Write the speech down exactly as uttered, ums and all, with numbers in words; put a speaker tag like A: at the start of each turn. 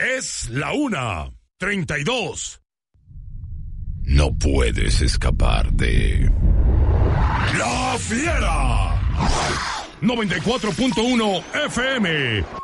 A: Es la una, treinta y dos. No puedes escapar de... ¡La Fiera! noventa y cuatro punto uno F M.